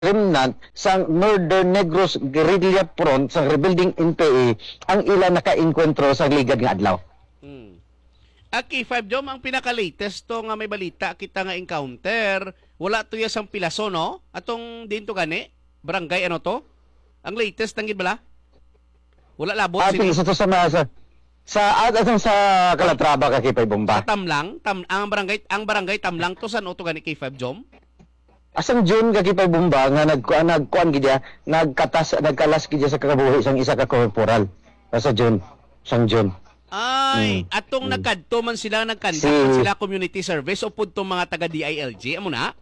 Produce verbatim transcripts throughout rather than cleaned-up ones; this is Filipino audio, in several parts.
remnant sa Northern Negros Guerrilla Front sa rebuilding N P A ang ila naka-enkwentro sa ligad nga adlaw. Hmm. Aki five Jom ang pinaka-latest to nga may balita kita nga encounter. Wala to yasang pilaso no? Atong din to gani? Barangay ano to? Ang latest tangid bala? Wala labot Ati sini. sa to sa mga- sa sa at atong sa Calatrava ka kay bomba. Sa Tamlang, tam, ang barangay ang barangay Tamlang to san to gani kay five Jom? Asang June ka kay bomba nga nagkuan nagkuan gid ya, nagkatas nagkalas gid ya sa kakabuhi sang isa ka corporal. Sa June, sang June. Ay, Mm. atong Mm. nagkadto man sila nagkanda Si- sila community service o pud tong mga taga D I L G amo na.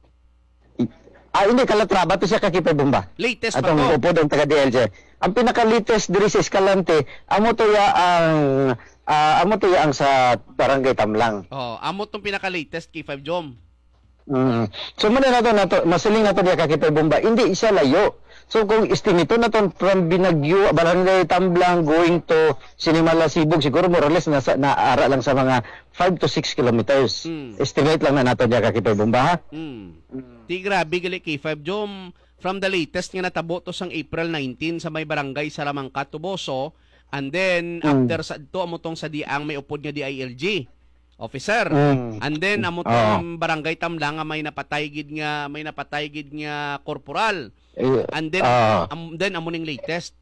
Ah, hindi Calatrava to siya ka kay bomba. Latest pa Atong to. upod ang taga D L J. Ang pinaka-latest diri sa Escalante, amo to ya ang ah, amo to ya ang sa Barangay Tamlang. Oh, amo tong pinaka-latest kay five Jom. Mm. So muna na to na to masiling na to diya kakipay bomba. Hindi isa layo. So kung estimito na to from Binagyo, Barangay Tamblang going to Sinimala Sibug, siguro more or less nasa naara lang sa mga five to six kilometers. Mm. Estimate lang na nato diya kakipay bomba ha. Hmm. Di grabe gali kay five Jom. From the latest nga natabo to sang April nineteen sa may barangay Salamangka, Tuboso. And then, Mm. after sa to amo tong sa diang may upod nga D I L G officer. Mm. And then, amo Oo. tong barangay Tamlang nga may napatay gid nga may napatay gid nga korporal. Eh, And then, ah, am, then amo ning latest.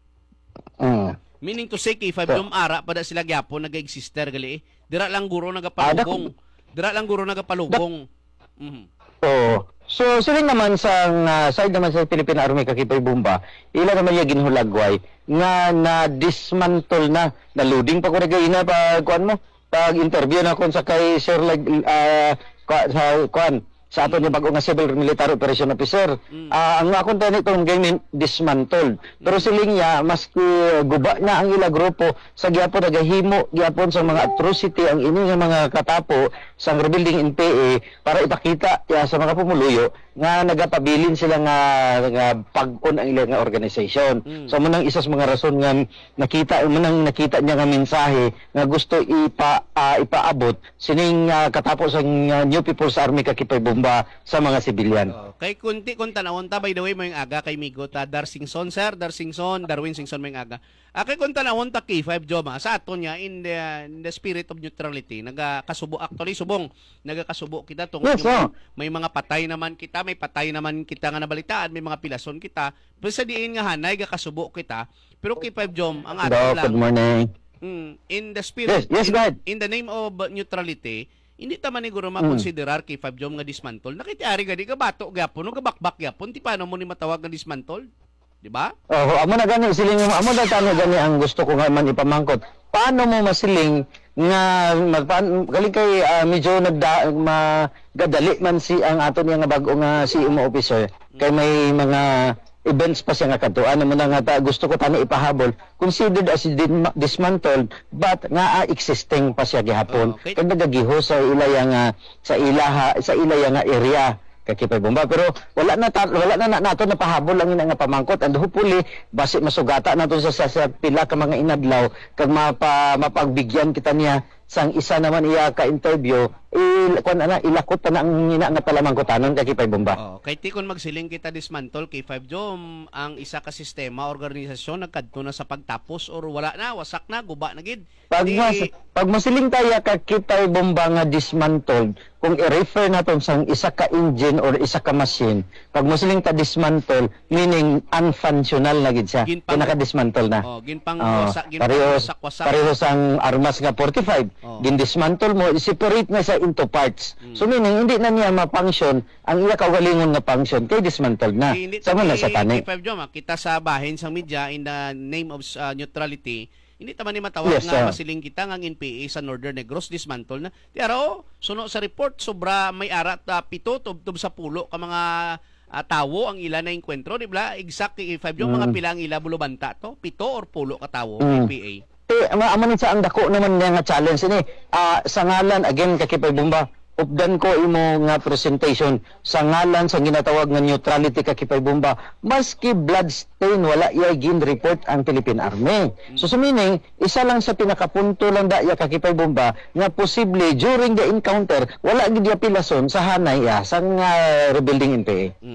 mm. Meaning to say kay five So- Jom ara pada sila gyapon nag-exister gali eh. Dira lang guro Ah, nagapalugong. Dira lang guro nagapalugong. Mhm. Oo. So, siling naman sa uh, side naman sa Philippine Army kakipay bomba, ila naman yung ginhulagway nga na dismantle na, na loading pa ko na gayina pa kuan mo, pag interview na kon sa kay Sir like uh, sa kuan sa ato ni bago nga civil military operation officer. Mm. Ah, ang akong tani itong game dismantled. Pero siling niya mas uh, guba na ang ila grupo sa gyapon nagahimo gyapon sa mga atrocity ang ini nga mga katapo sa rebuilding N P A para ipakita ya, sa mga pumuluyo nga nagapabilin sila nga, nga pag-on ang ilang nga organization. Mm. So manang isa sa mga rason nga nakita manang nakita niya nga mensahe nga gusto ipa ah, ipaabot sining uh, katapo sa uh, New People's Army kakipay bomba sa mga sibilyan. Oh, kay kunti kun tanawon ta by the way mo yung aga kay Migo ta Darsingson sir, Darsingson, Darwin Singson mo yung aga. Ah, kay kun tanawon ta K five Jom ah, sa aton niya in the, in the spirit of neutrality nagakasubo actually subong nagakasubo kita tungod Yes, oh. may, may mga patay naman kita, may patay naman kita nga nabalitaan, may mga pilason kita. Pero sa diin nga hanay gakasubo kita. Pero K five Jom ang ato Hello, lang good morning. mm, in the spirit Yes, yes, in, go ahead. in the name of neutrality hindi ta man siguro makonsiderar kay five Jom nga dismantle. Nakitiari gadi ka bato gyapon o gabakbak gyapon ti paano mo ni matawag nga dismantle? Di ba? Oh, amo na gani siling mo amo na tano gani ang gusto ko nga man ipamangkot. Paano mo masiling nga magpan galing kay ah, medyo nagda magadali man si ang aton nga bag-o nga si mo officer kay may mga events pa siya nga kadto ano man nga ta, gusto ko tani ipahabol considered as din- dismantled but nga ah, existing pa siya gihapon Oh, okay. kag nagagiho sa ilaya nga sa ilaha sa ilaya nga area kakipay bomba pero wala na ta, wala na, na nato napahabol lang ina nga pamangkot and hopefully basi masugata nato sa, sa, sa pila ka mga inadlaw kag mapa, mapagbigyan kita niya sang isa naman iya ka interview il kun ana ilakot pa na ang ina nga palamangkotanon kakipay bomba. Oh, kay ti kun magsiling kita dismantle kay five Jom ang isa ka sistema organisasyon nagkadto na sa pagtapos or wala na wasak na guba na gid. Pag, Di- mas, pag masiling tayo kakipay bomba nga dismantled, kung i-refer natin sa isa ka engine or isa ka machine, pag masiling ta dismantle, meaning unfunctional na gid siya. Ginpang- Pinaka-dismantle na. oh, ginpang Oh, wasak, ginpang parehos, wasak wasak. parehos ang armas nga forty-five. Oh. Gin-dismantle mo, separate na siya into parts. Mm. So meaning, hindi na niya ma-function ang iya kaugalingon na function, kay dismantled na. Hindi Sa mo na sa tani. K five Jom ah, kita sa bahin sang media in the name of uh, neutrality. Hindi taman ni matawag Yes, nga sir. masiling kita nga N P A sa Northern Negros dismantle na. Pero suno sa report sobra may arat uh, pito tubtob sa pulo ka mga uh, tawo ang ila na enkwentro, di ba? Exact K five Jom Mm. mga pilang ila bulubanta to, pito or pulo ka tawo Mm. N P A. Eh, ama amo ni sa ang dako naman niya nga challenge ini. Ah, sa ngalan again kakipay bomba. Updan ko imo nga presentation sa ngalan sa ginatawag nga neutrality kakipay bomba. Maski bloodstain wala iya gin report ang Philippine Army. So sa meaning, isa lang sa pinakapunto lang da iya kakipay bomba nga posible during the encounter wala gid iya pilason sa hanay ya sang uh, rebuilding N P A. Mm.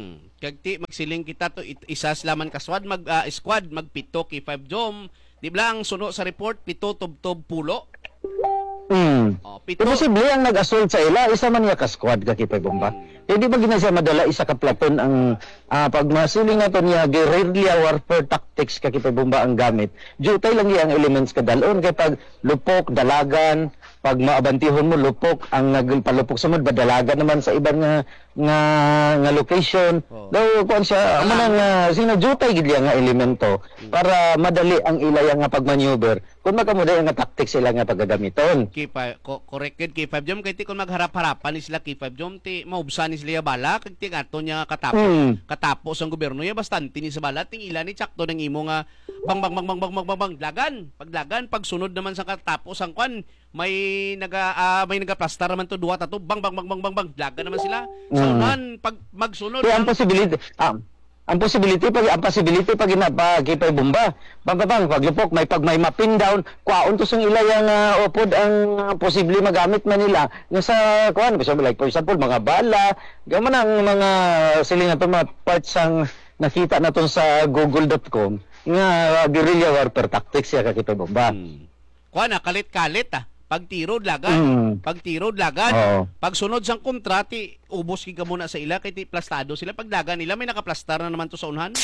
Kagti magsiling kita to it, isa slaman ka squad mag ah, squad magpito kay five jom. Di ba ang suno sa report pito tubtob pulo. Hmm. Oh, pito. Posible ang nag-assault sa ila, isa man niya ka-squad ka kipay bomba. Hindi ba gina siya madala isa ka platon ang ah, pag masiling nato niya guerrilla warfare tactics ka kipay bomba ang gamit. Jutay lang iya ang elements ka dalon kay pag lupok, dalagan, pag maabantihon mo lupok ang nagpalupok sa mo badalagan naman sa ibang nga nga, nga location. Oh. Daw kuan siya amo nang uh, sinajutay gid nga elemento para madali ang ilaya nga pagmaneuver. Kung makamuday nga tactics sila nga paggagamiton. Kay pa ko, corrected kay five jom kay ti kung magharap-harapan ni sila kay five jom ti maubsan ni sila bala kag ti ato nya katapos Hmm. katapos ang gobyerno ya bastante ni sa bala ting ila ni tsakto ng imo nga bang bang bang bang bang bang bang, bang lagan paglagan pagsunod naman sa katapos ang kwan may naga ah, may nagaplastar naman to duwa tato bang bang bang bang bang bang lagan naman sila sa Hmm. unan pag magsunod Kaya ang ang- possibility, ah, ang possibility pag ang possibility pag ginapa kipay bomba. Bang bang paglupok may pag may mapping down, kwaon to sang ilayang uh, upod ang uh, posible magamit man nila nga sa kuan so like for example mga bala, gaman ang mga siling ato mga parts ang nakita naton sa google dot com nga uh, guerrilla warfare tactics ya ka kipay bomba. Hmm. Kuha na, kalit-kalit ah. Pagtiro, lagan. Mm. Pagtiro, lagan. Oo. Pagsunod sang kontrati, ubos ka muna sa ila, kay ti plastado sila. Paglagan nila, may nakaplastar na naman to sa unhan.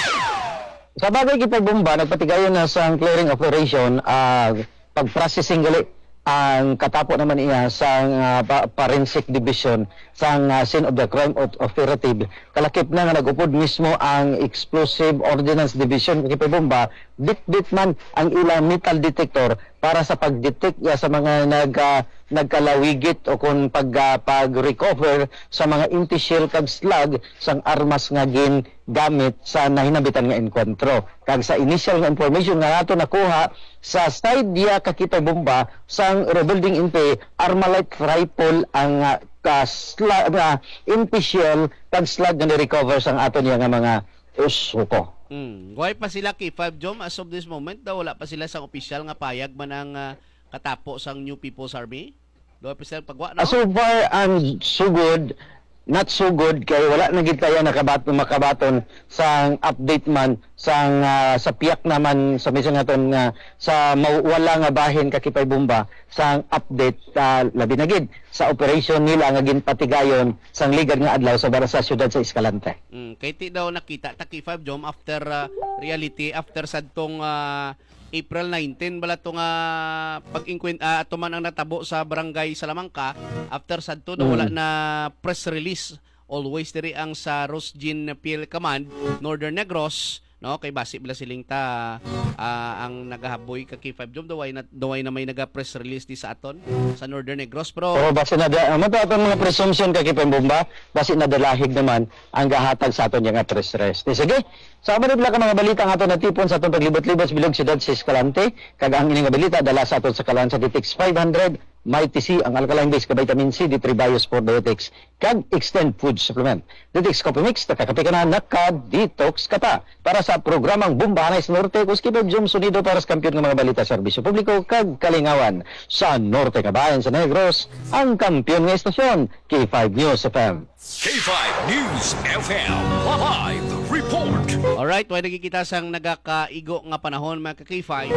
Sa bagay kipay bomba, nagpatigayon na sa clearing operation, ah pag-processing gali ang katapo naman iya sa uh, pa- forensic division sa uh, scene of the crime of operative. Kalakip na nga nagupod mismo ang explosive ordnance division kipay bomba, bit-bit man ang ilang metal detector para sa pag-detect ya sa mga nag uh, nagkalawigit o kung pag uh, pag-recover sa mga empty shell kag slug sang armas nga gin gamit sa nahinabitan nga enkwentro. Kag sa initial nga information nga nato nakuha sa side dia kakipay bomba sang rebuilding inte Armalite rifle ang uh, ka slug uh, empty shell kag slug nga ni-recover sang ato niya nga mga usuko. Hmm. Guhay pa sila kay five jom as of this moment daw wala pa sila sang official nga payag man ang ah, katapo sang New People's Army. Guhay pa sila pagwa no? Uh, so far and so good, not so good kay wala na gid tayo nakabaton makabaton sang update man sang ah, sa piyak naman sa misang naton nga sa mawala nga bahin kakipay bomba sang update uh, labi na gid sa operation nila nga ginpatigayon sang ligad nga adlaw sa bara sa syudad sa Escalante. Mm, kay ti daw nakita ta kay five jom after ah, reality after sadtong ah, April nineteenth bala tong uh, pag-inkwent uh, ato man ang natabo sa barangay Salamangka after sadto daw wala Mm. na press release always diri ang sa Rosgin P L Command Northern Negros no kay basi bala siling ta ah, ang nagahaboy ka kay five jom daway na daway na may naga press release di sa aton sa Northern Negros pero Oo, basi na da, uh, aton mga presumption kakipay bomba, basi na dalahig naman ang gahatag sa aton nga press rest. Eh, sige, sa so, ka mga balita nga aton natipon sa aton paglibot-libot sa bilog siyudad sa Escalante, kag ang ining nga balita dala sa aton sa kalan sa Ditix five hundred, Mighty C, ang alkaline base ka vitamin C, D three Bio Sport Biotics, kag Extend Food Supplement. Ditix Coffee Mix, nakakapi ka na, naka-detox ka pa. Para sa programang Bumbahanay sa Norte, kuskipag Jom Sunido para sa kampiyon ng mga balita sa serbisyo publiko, kag kalingawan sa Norte Kabayan sa Negros, ang kampiyon ng estasyon, K five News F M. K five News F M Live Report. alright, way nagkikita sang nagakaigo nga panahon mga ka-K five.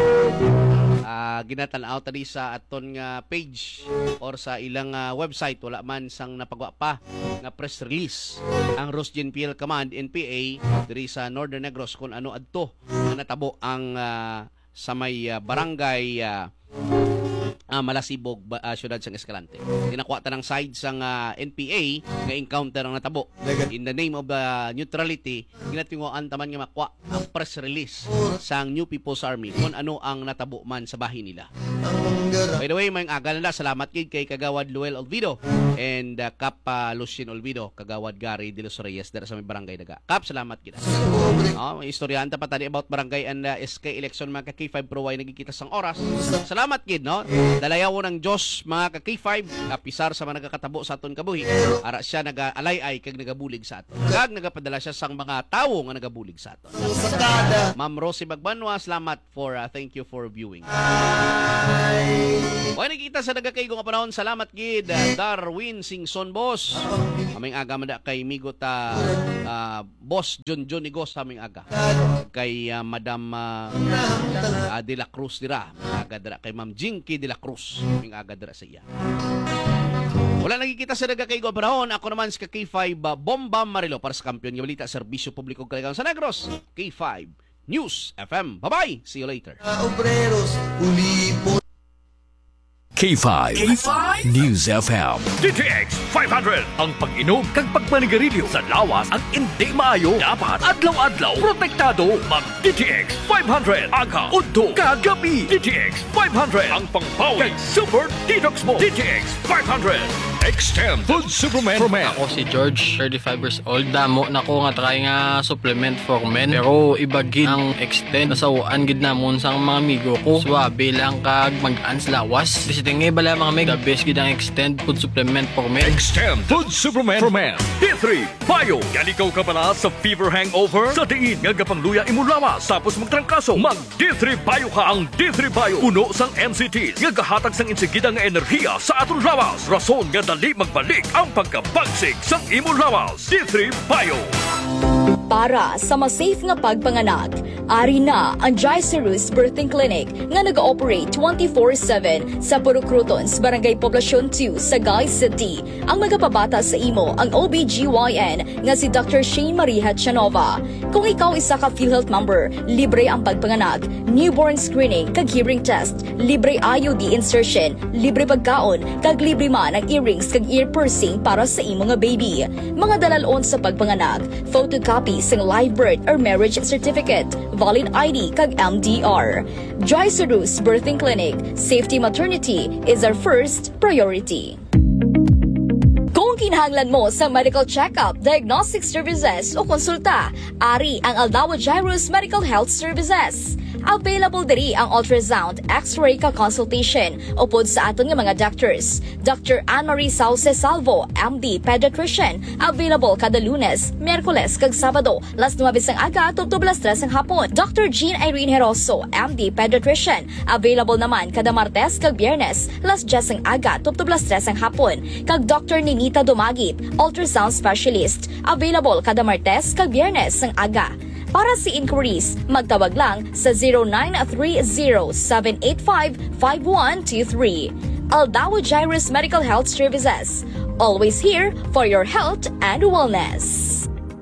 Ah, ginatan-aw tadi sa aton nga page or sa ilang ah, website wala man sang napagwa pa nga press release ang Rosgin P L Command N P A diri sa Northern Negros kung ano adto nga natabo ang ah, sa may ah, barangay ah, ah, Malasibog, ba, ah, syudad sang Escalante. Tinakuha ta ng side sang ah, N P A nga encounter ang natabo. In the name of the neutrality, ginatinguan taman nga makuha ang press release sang New People's Army kung ano ang natabo man sa bahin nila. By the way, may agal na salamat gid kay Kagawad Luel Olvido and uh, Kap uh, Lucien Olvido, Kagawad Gary de los Reyes dara sa may barangay Daga. Kap, salamat gid. Oh, may istoryahan ta pa tadi about barangay and uh, S K election mga ka K five pro ay nagkikita sang oras. Salamat gid no. Dalayaw ng Dios mga ka K five kapisar sa mga nagakatabo sa aton kabuhi. Ara siya naga-alay-ay kag nagabulig sa aton. Kag nagapadala siya sang mga tawo nga nagabulig sa aton. Ma'am Rosie Bagbanwa, salamat for uh, thank you for viewing. Why nakita sa nagakaigo nga panahon, salamat gid Darwin Singson boss. Aming aga mada kay Migo ta ah, boss John John Igos aming aga. Kay ah, Madam ah, ah, De La Cruz dira, aga dira kay Ma'am Jinky De La Cruz, aming aga dira sa iya. Wala nakikita sa nagakaigo nga panahon, ako naman si K five ah, Bomba Marilo para sa kampiyon nga balita serbisyo publiko kaligawan sa Negros. K five News F M. Bye-bye. See you later. Obreros, ulipon. K five, K five News F M. D T X five hundred. Ang pag-inom kag pagpanigarilyo sa lawas ang hindi maayo. Dapat adlaw-adlaw protektado. Mag D T X five hundred. Aga, udto, kagabi. D T X five hundred. Ang pangpawi kag super detox mo. D T X five hundred. Extend Food Supplement for Men. Ako si George, thirty-five years old. Damo na ko nga try nga supplement for men. Pero iba gid ang extend. Nasawaan gid namon sa mga amigo ko. Swabe lang kag mag-ans lawas. Disitingi bala mga meg. The best gid ang extend food supplement for men. Extend Food Supplement for Men. D three Bio. Galikaw ka pala sa fever hangover? Sa tiin nga gapangluya imo lawas. Tapos magtrangkaso. Mag D three Bio ka ang D three Bio. Uno sang M C T. Nga gahatag sang insigida nga enerhiya sa aton lawas. Rason nga dali magbalik ang pagkabagsik sang imo lawas. D three Bio. Para sa mas-safe nga pagpanganak, ari na ang Jaicerus Birthing Clinic nga nag-ooperate twenty-four seven sa Purucrutons, Barangay Poblacion two, Sagay City. Ang magapabata sa imo ang O B G Y N nga si Doctor Shane Marie Hatchanova. Kung ikaw isa ka PhilHealth member, libre ang pagpanganak, newborn screening kag hearing test, libre I U D insertion, libre pagkaon, kag libre man ang earrings kag ear piercing para sa imo nga baby. Mga dalalon sa pagpanganak, photocopy sang live birth or marriage certificate, valid I D kag M D R. Jaicerus Birthing Clinic, safety maternity is our first priority. Kung kinahanglan mo sa medical check-up, diagnostic services o konsulta, ari ang Aldawa Jairus Medical Health Services. Available diri ang ultrasound, x-ray ka consultation upod sa aton nga mga doctors. Doctor Anne-Marie Sauce Salvo, M D Pediatrician, available kada Lunes, Miyerkules kag Sabado, las nuwabis ang aga tugtog las tres ang hapon. Doctor Jean Irene Heroso, M D Pediatrician, available naman kada Martes kag Biyernes, las diyes ang aga tugtog las tres ang hapon. Kag Doctor Ninita Dumagit, ultrasound specialist, available kada Martes kag Biyernes ang aga. Para sa inquiries, magtawag lang sa zero nine three zero seven eight five five one two three. Aldawa Jairus Medical Health Services. Always here for your health and wellness.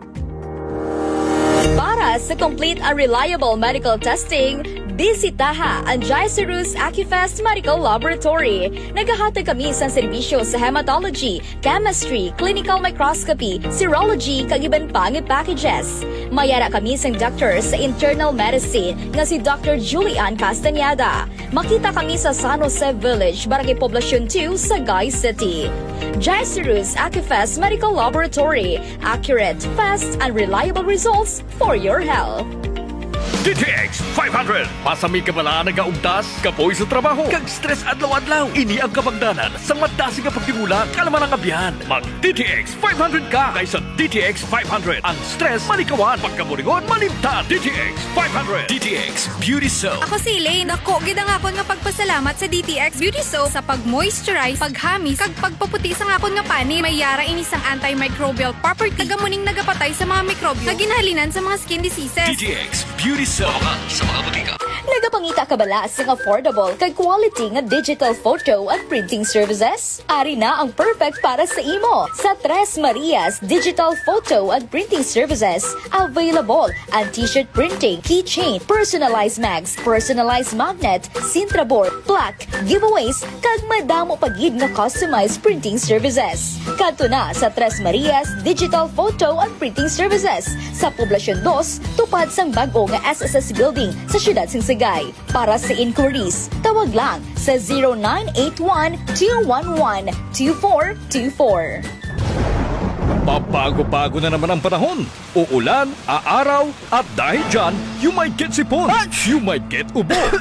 Para sa complete and reliable medical testing, bisitaha ang Jaicerus Acufest Medical Laboratory. Naghahatag kami sa serbisyo sa hematology, chemistry, clinical microscopy, serology, kag iban pang packages. Mayara kami sa doctor sa internal medicine nga si Doctor Julian Castañeda. Makita kami sa San Jose Village, Barangay Poblacion two, Sagay City. Jaicerus Acufest Medical Laboratory. Accurate, fast, and reliable results for your health. D T X five hundred. Pasami ka bala nagaugdas, kapoy sa trabaho, kag stress adlaw-adlaw. Ini ang kabangdanan sa madasi nga pagtimula, kalaman ang abyan. Mag D T X five hundred ka kaysa D T X five hundred. Ang stress malikawan, pagkaburingon malimtan. D T X five hundred. D T X Beauty Soap. Ako si Elaine. Ako, gid ang akon nga pagpasalamat sa D T X Beauty Soap sa pag-moisturize, paghamis, kag pagpaputi sa akon nga pani. May yara ini sang antimicrobial property. Tagamuning nagapatay sa mga mikrobyo. Kag ginahalinan sa mga skin diseases. D T X Beauty Soap sa mga butika. Nagapangita ka bala sa affordable kag quality nga digital photo at printing services? Ari na ang perfect para sa imo. Sa Tres Marias Digital Photo at Printing Services, available ang t-shirt printing, keychain, personalized mags, personalized magnet, Sintra board, plaque, giveaways, kag madamo pagid nga customized printing services. Kadto na sa Tres Marias Digital Photo at Printing Services sa Poblacion two, tupad sang bag-o nga S S S Building sa siyudad sing Sagay. Para sa inquiries, tawag lang sa zero nine eight one two one one two four two four. Pabago-bago na naman ang panahon. Uulan, aaraw, at dahil dyan, you might get sipon, you might get ubo.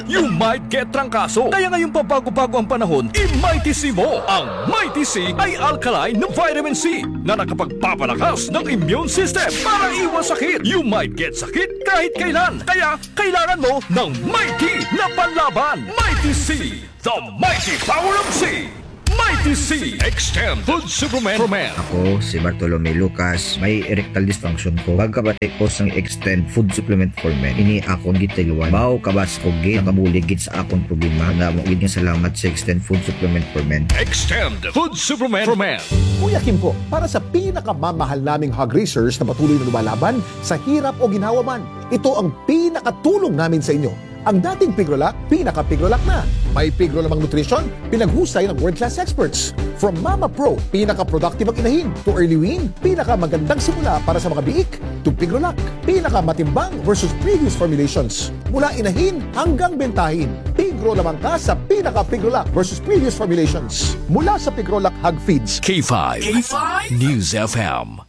you might get trangkaso. Kaya ngayong pabago-bago ang panahon, i-Mighty C mo. Ang Mighty C ay alkaline na vitamin C na nakapagpapalakas ng immune system para iwas sakit. You might get sakit kahit kailan. Kaya kailangan mo ng Mighty na panlaban. Mighty C, the mighty power of C. Mighty C Extend Food Supplement for Men. Ako, si Bartolome Lucas, may erectile dysfunction ko. Pagkabati ko sang Extend Food Supplement for Men, ini akong gitiluan. Bao kabas ko gid, nakabulig gid sa akong problema. Namo gid nga salamat sa Extend Food Supplement for Men. Extend Food Supplement for Men. Kuya Kim po, para sa pinakamamahal naming hog racers na patuloy na lumalaban sa hirap o ginhawa man, ito ang pinakatulong namin sa inyo. Ang dating Pigrolac, pinaka-Pigrolac na. May Pigro lamang nutrition, pinaghusay ng world-class experts. From Mama Pro, pinaka-productive ang inahin, to Early Wean, pinaka-magandang simula para sa mga biik, to Pigrolac, pinaka-matimbang versus previous formulations. Mula inahin hanggang bentahin, Pigro lamang ka sa pinaka-Pigrolac versus previous formulations. Mula sa Pigrolac Hog Feeds. K five, K five News F M.